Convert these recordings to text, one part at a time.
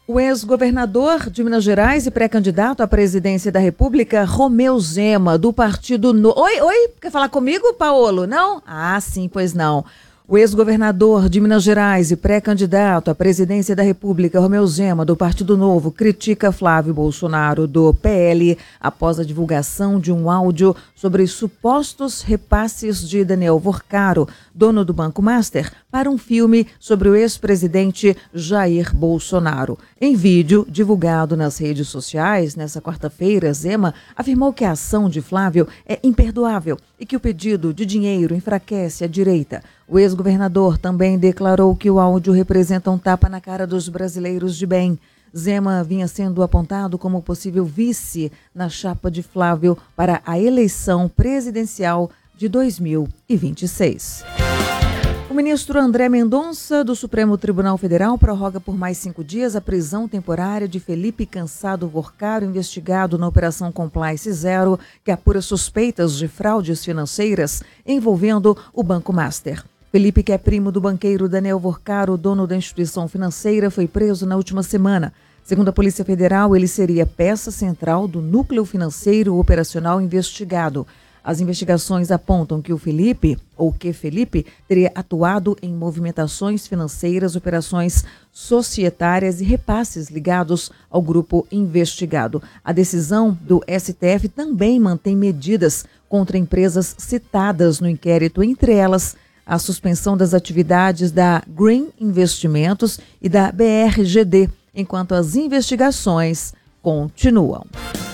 O ex-governador de Minas Gerais e pré-candidato à presidência da República, Romeu Zema, do Partido Novo... Oi, quer falar comigo, Paolo? Não? Ah, sim, pois não. O ex-governador de Minas Gerais e pré-candidato à presidência da República, Romeu Zema, do Partido Novo, critica Flávio Bolsonaro, do PL, após a divulgação de um áudio sobre supostos repasses de Daniel Vorcaro, dono do Banco Master, para um filme sobre o ex-presidente Jair Bolsonaro. Em vídeo divulgado nas redes sociais, nessa quarta-feira, Zema afirmou que a ação de Flávio é imperdoável e que o pedido de dinheiro enfraquece a direita. O ex-governador também declarou que o áudio representa um tapa na cara dos brasileiros de bem. Zema vinha sendo apontado como possível vice na chapa de Flávio para a eleição presidencial de 2026. O ministro André Mendonça, do Supremo Tribunal Federal, prorroga por mais 5 dias a prisão temporária de Felipe Cansado Vorcaro, investigado na Operação Compliance Zero, que apura suspeitas de fraudes financeiras envolvendo o Banco Master. Felipe, que é primo do banqueiro Daniel Vorcaro, dono da instituição financeira, foi preso na última semana. Segundo a Polícia Federal, ele seria peça central do núcleo financeiro operacional investigado. As investigações apontam que Felipe teria atuado em movimentações financeiras, operações societárias e repasses ligados ao grupo investigado. A decisão do STF também mantém medidas contra empresas citadas no inquérito, entre elas a suspensão das atividades da Green Investimentos e da BRGD, enquanto as investigações continuam.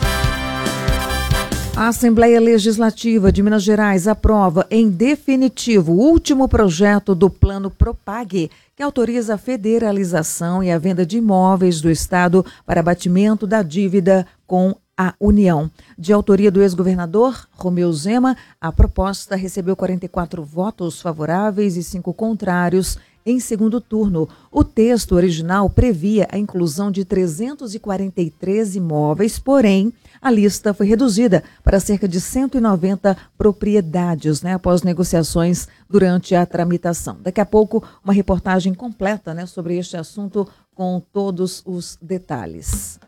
A Assembleia Legislativa de Minas Gerais aprova em definitivo o último projeto do Plano Propag, que autoriza a federalização e a venda de imóveis do Estado para abatimento da dívida com a União. De autoria do ex-governador Romeu Zema, a proposta recebeu 44 votos favoráveis e 5 contrários em segundo turno. O texto original previa a inclusão de 343 imóveis, porém, a lista foi reduzida para cerca de 190 propriedades, após negociações durante a tramitação. Daqui a pouco, uma reportagem completa, sobre este assunto com todos os detalhes.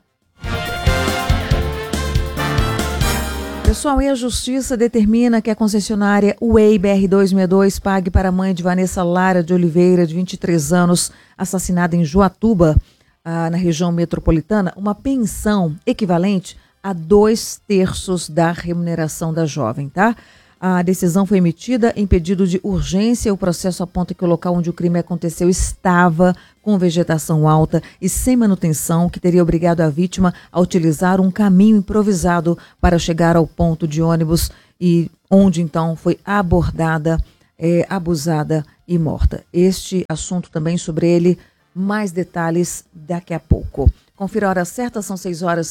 Pessoal, e a Justiça determina que a concessionária Way BR-262 pague para a mãe de Vanessa Lara de Oliveira, de 23 anos, assassinada em Joatuba, na região metropolitana, uma pensão equivalente a 2/3 da remuneração da jovem, tá? A decisão foi emitida em pedido de urgência. O processo aponta que o local onde o crime aconteceu estava com vegetação alta e sem manutenção, que teria obrigado a vítima a utilizar um caminho improvisado para chegar ao ponto de ônibus e onde então foi abordada, abusada e morta. Este assunto também sobre ele, mais detalhes daqui a pouco. Confira a hora certa, são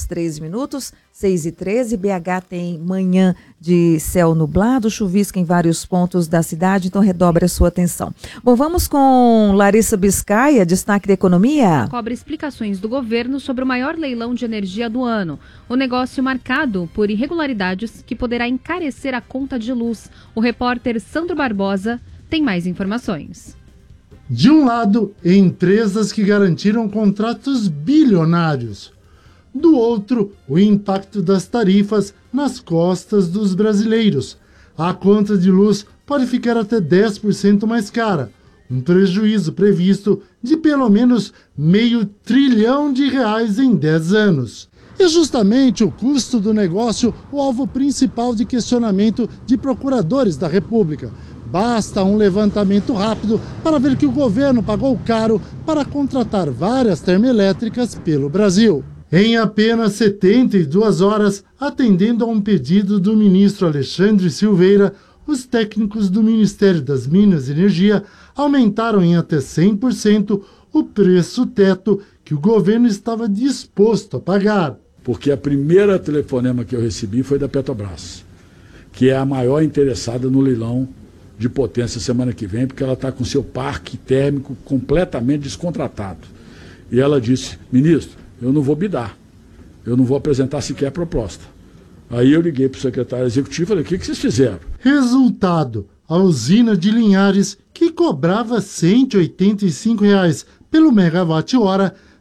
6h13, 6h13. BH tem manhã de céu nublado, chuvisca em vários pontos da cidade, então redobre a sua atenção. Bom, vamos com Larissa Biscaia, destaque da economia. Cobra explicações do governo sobre o maior leilão de energia do ano. O negócio marcado por irregularidades que poderá encarecer a conta de luz. O repórter Sandro Barbosa tem mais informações. De um lado, empresas que garantiram contratos bilionários. Do outro, o impacto das tarifas nas costas dos brasileiros. A conta de luz pode ficar até 10% mais cara, um prejuízo previsto de pelo menos R$500 bilhão em 10 anos. É justamente o custo do negócio o alvo principal de questionamento de procuradores da República. Basta um levantamento rápido para ver que o governo pagou caro para contratar várias termoelétricas pelo Brasil. Em apenas 72 horas, atendendo a um pedido do ministro Alexandre Silveira, os técnicos do Ministério das Minas e Energia aumentaram em até 100% o preço teto que o governo estava disposto a pagar. Porque a primeira telefonema que eu recebi foi da Petrobras, que é a maior interessada no leilão de potência semana que vem, porque ela está com seu parque térmico completamente descontratado. E ela disse: ministro, eu não vou bidar, eu não vou apresentar sequer proposta. Aí eu liguei para o secretário executivo e falei: o que vocês fizeram? Resultado, a usina de Linhares, que cobrava R$185 pelo megawatt-hora,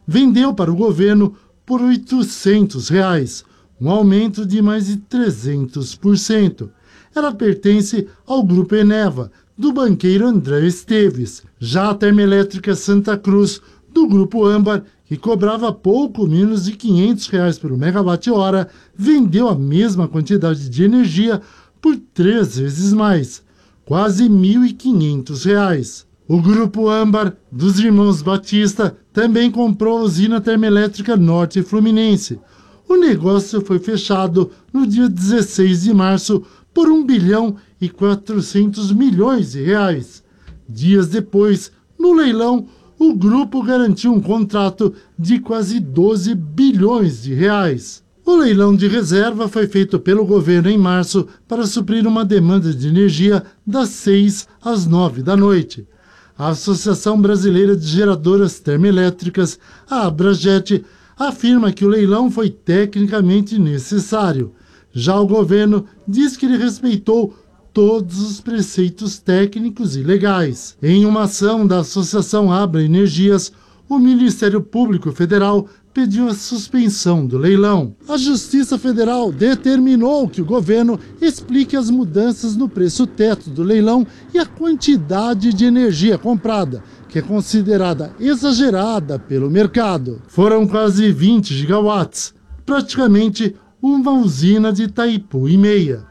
vendeu para o governo por R$ 800, um aumento de mais de 300%. Ela pertence ao Grupo Eneva, do banqueiro André Esteves. Já a Termoelétrica Santa Cruz, do Grupo Âmbar, que cobrava pouco menos de R$ 500 por megawatt-hora, vendeu a mesma quantidade de energia por 3 vezes mais, quase R$ 1.500. O Grupo Âmbar, dos irmãos Batista, também comprou a usina termoelétrica Norte Fluminense. O negócio foi fechado no dia 16 de março por R$ 1.400 bilhões. Dias depois, no leilão, o grupo garantiu um contrato de quase 12 bilhões de reais. O leilão de reserva foi feito pelo governo em março para suprir uma demanda de energia das 6 às 9 da noite. A Associação Brasileira de Geradoras Termoelétricas, a Abrajet, afirma que o leilão foi tecnicamente necessário. Já o governo diz que ele respeitou todos os preceitos técnicos e legais. Em uma ação da Associação Abra Energias, o Ministério Público Federal pediu a suspensão do leilão. A Justiça Federal determinou que o governo explique as mudanças no preço teto do leilão e a quantidade de energia comprada, que é considerada exagerada pelo mercado. Foram quase 20 gigawatts, praticamente uma usina de Itaipu e meia.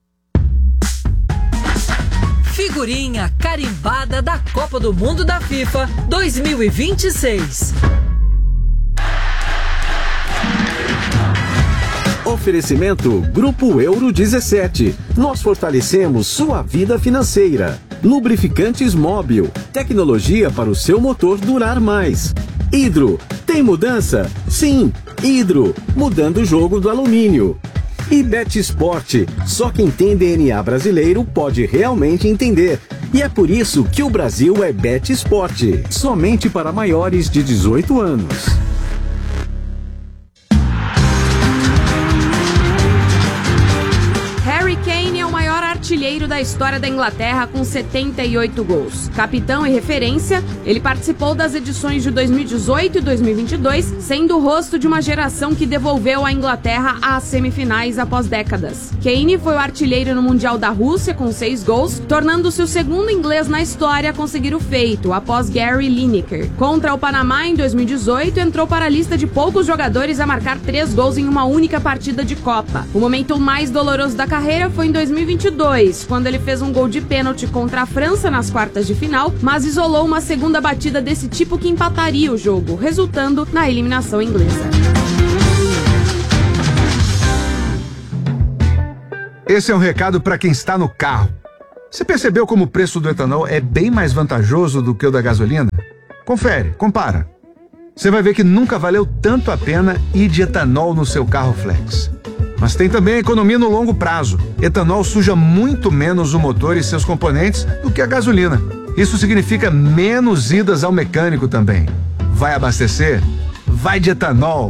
Figurinha carimbada da Copa do Mundo da FIFA 2026. Oferecimento Grupo Euro 17. Nós fortalecemos sua vida financeira. Lubrificantes Móbil. Tecnologia para o seu motor durar mais. Hidro. Tem mudança? Sim. Hidro. Mudando o jogo do alumínio. E Bet Sport. Só quem tem DNA brasileiro pode realmente entender. E é por isso que o Brasil é Bet Sport. Somente para maiores de 18 anos. Artilheiro da história da Inglaterra com 78 gols. Capitão e referência, ele participou das edições de 2018 e 2022, sendo o rosto de uma geração que devolveu a Inglaterra às semifinais após décadas. Kane foi o artilheiro no Mundial da Rússia com 6 gols, tornando-se o segundo inglês na história a conseguir o feito, após Gary Lineker. Contra o Panamá em 2018, entrou para a lista de poucos jogadores a marcar 3 gols em uma única partida de Copa. O momento mais doloroso da carreira foi em 2022, quando ele fez um gol de pênalti contra a França nas quartas de final, mas isolou uma segunda batida desse tipo que empataria o jogo, resultando na eliminação inglesa. Esse é um recado para quem está no carro. Você percebeu como o preço do etanol é bem mais vantajoso do que o da gasolina? Confere, compara. Você vai ver que nunca valeu tanto a pena ir de etanol no seu carro flex. Mas tem também a economia no longo prazo. Etanol suja muito menos o motor e seus componentes do que a gasolina. Isso significa menos idas ao mecânico também. Vai abastecer? Vai de etanol!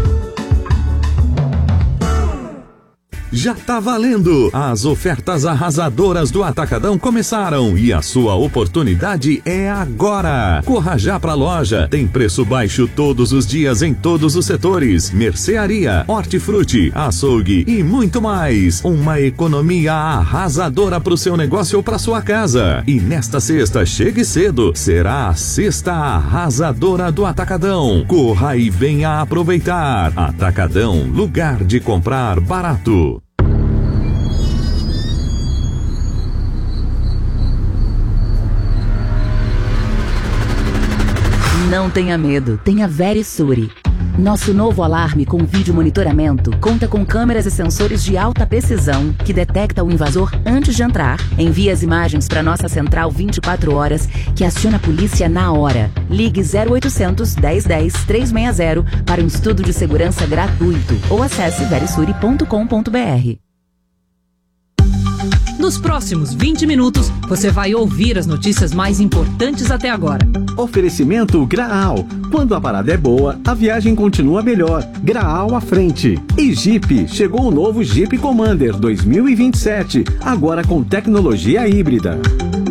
Já tá valendo! As ofertas arrasadoras do Atacadão começaram e a sua oportunidade é agora! Corra já pra loja! Tem preço baixo todos os dias em todos os setores: mercearia, hortifruti, açougue e muito mais! Uma economia arrasadora pro seu negócio ou pra sua casa! E nesta sexta, chegue cedo! Será a sexta arrasadora do Atacadão! Corra e venha aproveitar! Atacadão, lugar de comprar barato! Não tenha medo, tenha Verisure. Nosso novo alarme com vídeo monitoramento conta com câmeras e sensores de alta precisão que detecta o invasor antes de entrar, envia as imagens para nossa central 24 horas que aciona a polícia na hora. Ligue 0800 1010 360 para um estudo de segurança gratuito ou acesse verisure.com.br. Nos próximos 20 minutos, você vai ouvir as notícias mais importantes até agora. Oferecimento Graal. Quando a parada é boa, a viagem continua melhor. Graal à frente. E Jeep. Chegou o novo Jeep Commander 2027. Agora com tecnologia híbrida.